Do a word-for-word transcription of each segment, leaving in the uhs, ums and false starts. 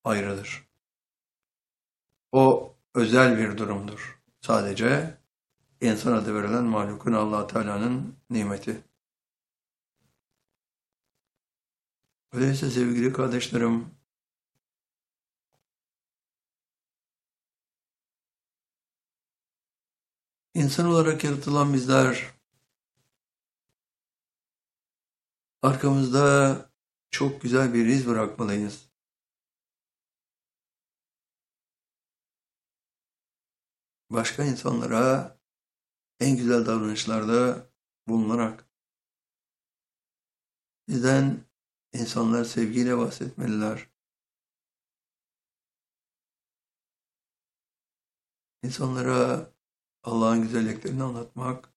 ayrıdır. O özel bir durumdur. Sadece insan adı verilen mahlukun Allah Teala'nın nimeti. Öyleyse sevgili kardeşlerim, insan olarak yaratılan bizler arkamızda çok güzel bir iz bırakmalıyız. Başka insanlara en güzel davranışlarda bulunarak bizden insanlar sevgiyle bahsetmeliler. İnsanlara Allah'ın güzelliklerini anlatmak,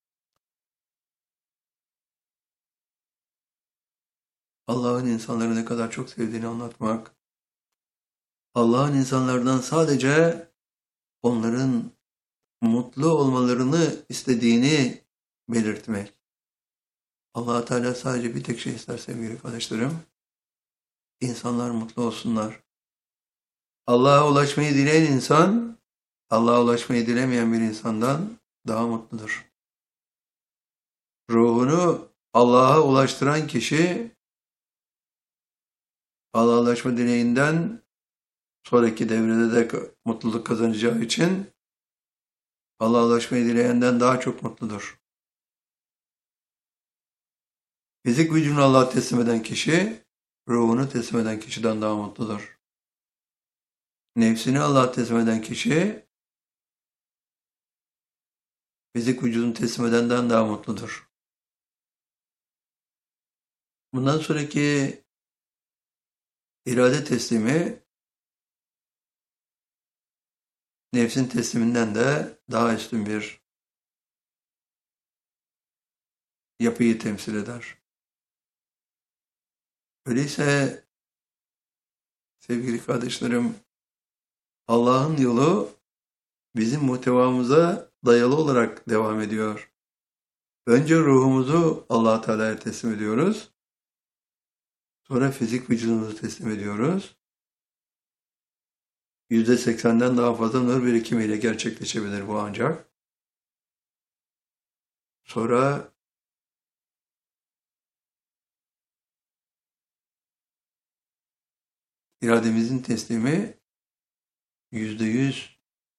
Allah'ın insanları ne kadar çok sevdiğini anlatmak, Allah'ın insanlardan sadece onların mutlu olmalarını istediğini belirtmek. Allah Teala sadece bir tek şey ister sevgili kardeşlerim. İnsanlar mutlu olsunlar. Allah'a ulaşmayı dileyen insan, Allah'a ulaşmayı dilemeyen bir insandan daha mutludur. Ruhunu Allah'a ulaştıran kişi, Allah'a ulaşma dileğinden sonraki devrede de mutluluk kazanacağı için Allah'a ulaşmayı dileyenden daha çok mutludur. Fizik vücudunu Allah'a teslim eden kişi, ruhunu teslim eden kişiden daha mutludur. Nefsini Allah'a teslim eden kişi, fizik vücudunu teslim edenden daha mutludur. Bundan sonraki irade teslimi, nefsin tesliminden de daha üstün bir yapıyı temsil eder. Öyleyse sevgili kardeşlerim, Allah'ın yolu bizim muhtevamıza dayalı olarak devam ediyor. Önce ruhumuzu Allah Teala'ya teslim ediyoruz. Sonra fizik vücudumuzu teslim ediyoruz. yüzde seksenden daha fazla nur birikimiyle gerçekleşebilir bu ancak. Sonra irademizin teslimi yüzde yüz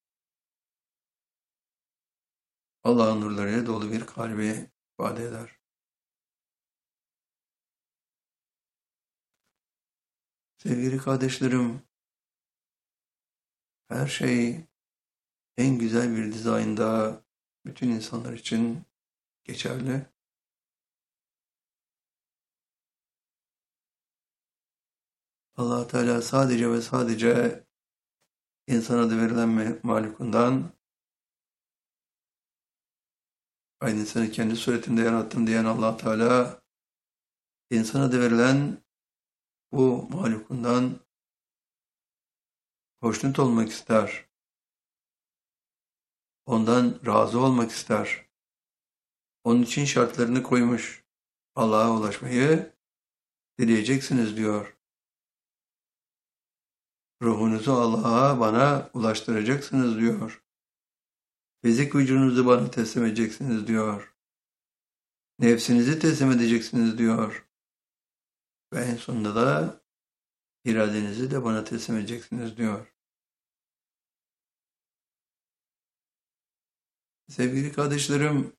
Allah'ın nurlarıyla dolu bir kalbi ifade eder. Sevgili kardeşlerim, her şey en güzel bir dizaynda bütün insanlar için geçerli. Allah Teala sadece ve sadece insan adı verilen mahlukundan, aynı insanı kendi suretimde yarattım diyen Allah Teala, insan adı verilen bu mahlukundan hoşnut olmak ister. Ondan razı olmak ister. Onun için şartlarını koymuş. Allah'a ulaşmayı dileyeceksiniz diyor. Ruhunuzu Allah'a, bana ulaştıracaksınız diyor. Fizik vücudunuzu bana teslim edeceksiniz diyor. Nefsinizi teslim edeceksiniz diyor. Ve en sonunda da iradenizi de bana teslim edeceksiniz diyor. Sevgili kardeşlerim,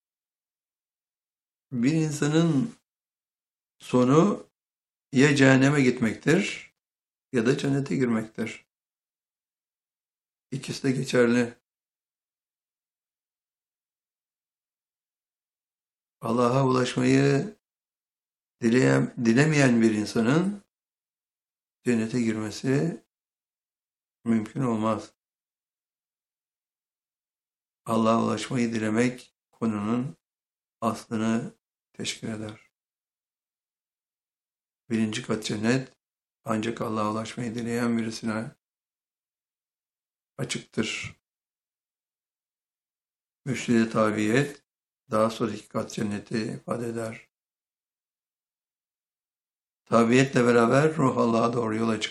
bir insanın sonu ya cehenneme gitmektir ya da cennete girmektir. İkisi de geçerli. Allah'a ulaşmayı dileyen, dilemeyen bir insanın cennete girmesi mümkün olmaz. Allah'a ulaşmayı dilemek konunun aslını teşkil eder. Birinci kat cennet ancak Allah'a ulaşmayı dileyen birisine açıktır. Mürşid-i tabiyet daha sonraki kat cenneti ifade eder. Tabiyetle beraber ruh Allah'a doğru yola çıkar.